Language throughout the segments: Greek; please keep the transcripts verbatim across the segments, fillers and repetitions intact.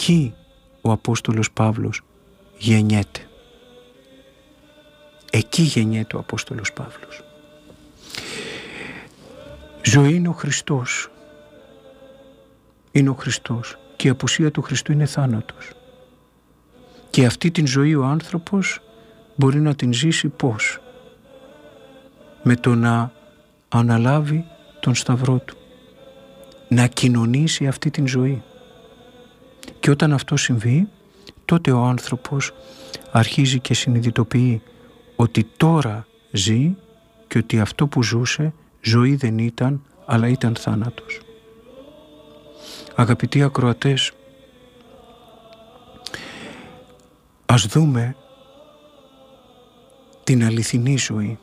εκεί ο Απόστολος Παύλος γεννιέται. Εκεί γεννιέται ο Απόστολος Παύλος. Ζωή είναι ο Χριστός. Είναι ο Χριστός. Και η απουσία του Χριστού είναι θάνατος. Και αυτή την ζωή ο άνθρωπος μπορεί να την ζήσει πώς? Με το να αναλάβει τον σταυρό του. Να κοινωνήσει αυτή την ζωή. Και όταν αυτό συμβεί, τότε ο άνθρωπος αρχίζει και συνειδητοποιεί ότι τώρα ζει και ότι αυτό που ζούσε ζωή δεν ήταν, αλλά ήταν θάνατος. Αγαπητοί ακροατές, ας δούμε την αληθινή ζωή.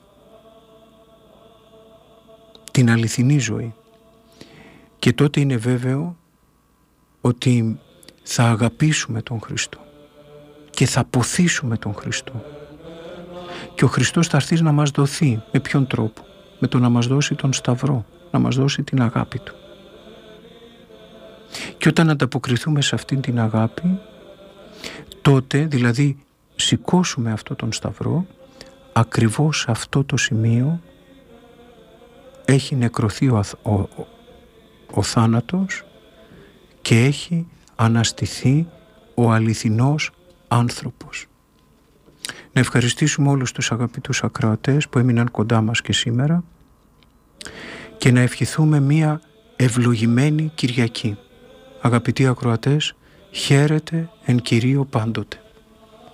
Την αληθινή ζωή. Και τότε είναι βέβαιο ότι θα αγαπήσουμε τον Χριστό και θα ποθήσουμε τον Χριστό. Και ο Χριστός θα έρθει να μας δοθεί. Με ποιον τρόπο? Με το να μας δώσει τον Σταυρό, να μας δώσει την αγάπη Του. Και όταν ανταποκριθούμε σε αυτήν την αγάπη, τότε δηλαδή σηκώσουμε αυτό τον Σταυρό, ακριβώς σε αυτό το σημείο έχει νεκρωθεί ο, ο, ο, ο θάνατος και έχει αναστηθεί ο αληθινός άνθρωπος. Να ευχαριστήσουμε όλους τους αγαπητούς ακροατές που έμειναν κοντά μας και σήμερα και να ευχηθούμε μία ευλογημένη Κυριακή. Αγαπητοί ακροατές, χαίρετε εν Κυρίω πάντοτε.